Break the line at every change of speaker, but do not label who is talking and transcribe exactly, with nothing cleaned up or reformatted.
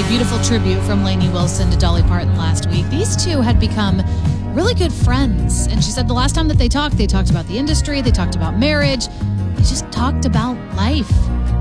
beautiful tribute from Lainey Wilson to Dolly Parton last week. These two had become really good friends. And she said the last time that they talked, they talked about the industry, they talked about marriage, they just talked about life.